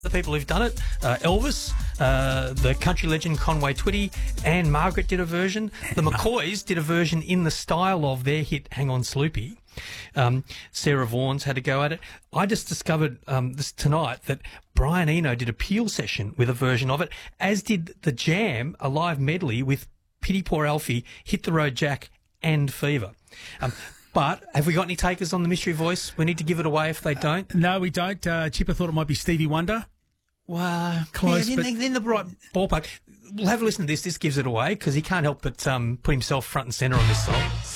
The people who've done it, Elvis, the country legend Conway Twitty, and Margaret did a version. The McCoys did a version in the style of their hit Hang On Sloopy. Sarah Vaughan's had a go at it. I just discovered this tonight that Brian Eno did a Peel session with a version of it, as did The Jam, a live medley with Pity Poor Alfie, Hit the Road Jack and Fever. But have we got any takers on the mystery voice? We need to give it away if they don't. No, we don't. Chipper thought it might be Stevie Wonder. Well, Close, yeah, but in the right ballpark. We'll have a listen to this. This gives it away because he can't help but put himself front and centre on this song.